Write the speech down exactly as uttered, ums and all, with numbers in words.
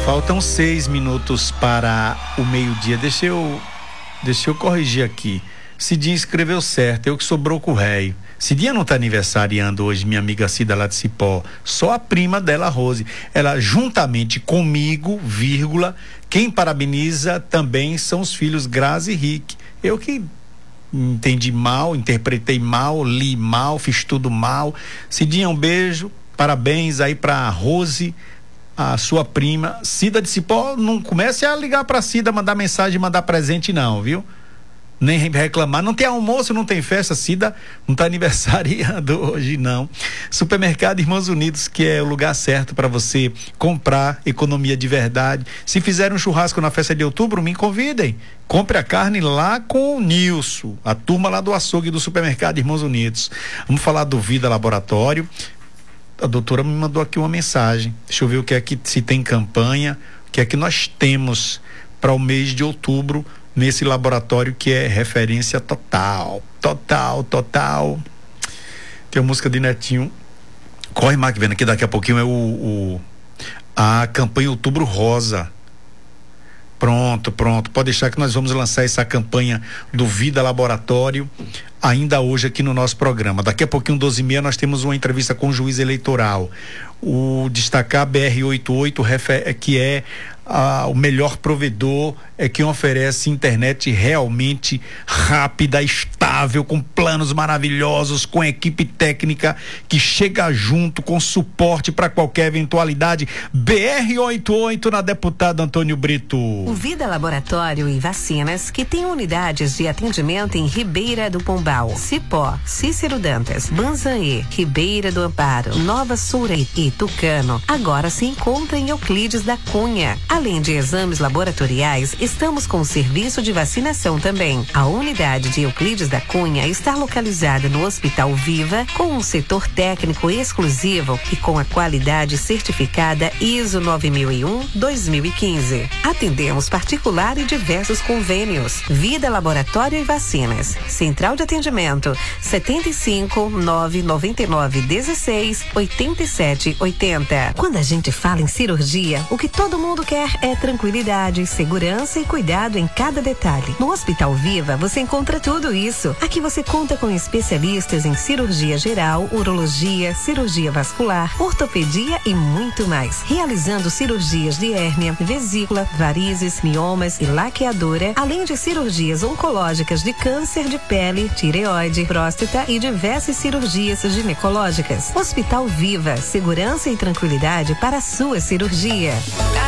Faltam seis minutos para o meio-dia. Deixa eu, deixa eu corrigir aqui. Cidinha escreveu certo, eu que sou broco réio. Cidinha não está aniversariando hoje, minha amiga Cida lá de Cipó. Só a prima dela, Rose. Ela, juntamente comigo, vírgula, quem parabeniza também são os filhos Grazi e Rick. Eu que entendi mal, interpretei mal, li mal, fiz tudo mal. Cidinha, um beijo, parabéns aí pra Rose, a sua prima. Cida de Cipó, não comece a ligar pra Cida, mandar mensagem, mandar presente não, viu? Nem reclamar, não tem almoço, não tem festa. Cida não tá aniversariando hoje não. Supermercado Irmãos Unidos, que é o lugar certo para você comprar economia de verdade. Se fizer um churrasco na festa de outubro, me convidem. Compre a carne lá com o Nilson, a turma lá do açougue do Supermercado Irmãos Unidos. Vamos falar do Vida Laboratório. A doutora me mandou aqui uma mensagem. Deixa eu ver o que é que se tem campanha, o que é que nós temos para o mês de outubro nesse laboratório que é referência total, total, total. Tem a música de Netinho. Corre, Mark, vendo que daqui a pouquinho é o, o a campanha Outubro Rosa. Pronto, pronto. Pode deixar que nós vamos lançar essa campanha do Vida Laboratório ainda hoje aqui no nosso programa. Daqui a pouquinho, doze e meia, nós temos uma entrevista com o juiz eleitoral. O destacar B R oitenta e oito, que é ah, o melhor provedor, é quem oferece internet realmente rápida, estável, com planos maravilhosos, com equipe técnica que chega junto, com suporte para qualquer eventualidade. B R oitenta e oito na deputada Antônio Brito. O Vida Laboratório e Vacinas, que tem unidades de atendimento em Ribeira do Pombal, Cipó, Cícero Dantas, Banzaê, Ribeira do Amparo, Nova Surei e Tucano, agora se encontra em Euclides da Cunha. Além de exames laboratoriais, estamos com o serviço de vacinação também. A unidade de Euclides da Cunha está localizada no Hospital Viva, com um setor técnico exclusivo e com a qualidade certificada I S O nove mil e um dois mil e quinze. Atendemos particular e diversos convênios. Vida Laboratório e Vacinas. Central de atendimento setenta e cinco, nove noventa e nove, dezesseis, oitenta e sete, oitenta. Quando a gente fala em cirurgia, o que todo mundo quer é tranquilidade, segurança e cuidado em cada detalhe. No Hospital Viva você encontra tudo isso. Aqui você conta com especialistas em cirurgia geral, urologia, cirurgia vascular, ortopedia e muito mais. Realizando cirurgias de hérnia, vesícula, varizes, miomas e laqueadura, além de cirurgias oncológicas de câncer de pele, tireoide, próstata e diversas cirurgias ginecológicas. Hospital Viva, segurança e tranquilidade para a sua cirurgia.